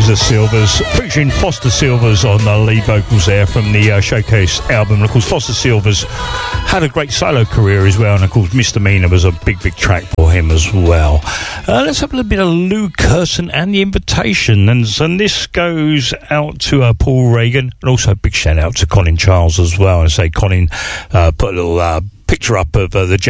is the Silvers, featuring Foster Silvers on the lead vocals there from the Showcase album. And of course, Foster Silvers had a great solo career as well, and of course, Misdemeanor was a big track for him as well. Let's have a little bit of Lou Curson and The Invitation, and this goes out to Paul Reagan, and also a big shout out to Colin Charles as well. And say Colin put a little picture up of the